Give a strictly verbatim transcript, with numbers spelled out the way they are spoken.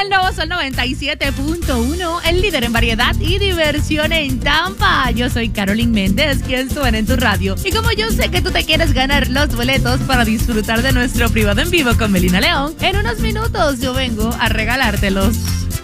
El nuevo Sol noventa y siete punto uno, el líder en variedad y diversión en Tampa. Yo soy Carolyn Méndez, quien suena en tu radio. Y como yo sé que tú te quieres ganar los boletos para disfrutar de nuestro privado en vivo con Melina León, en unos minutos yo vengo a regalártelos.